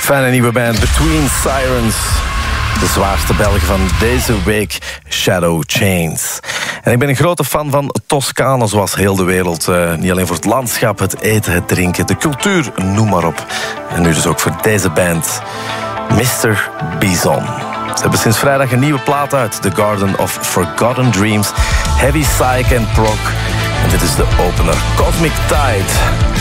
Fijne nieuwe band Between Sirens. De zwaarste Belgen van deze week, Shadow Chains. En ik ben een grote fan van Toscane, zoals heel de wereld. Niet alleen voor het landschap, het eten, het drinken, de cultuur, noem maar op. En nu dus ook voor deze band, Mr. Bison. Ze hebben sinds vrijdag een nieuwe plaat uit, The Garden of Forgotten Dreams. Heavy psych en prog. En dit is de opener, Cosmic Tide.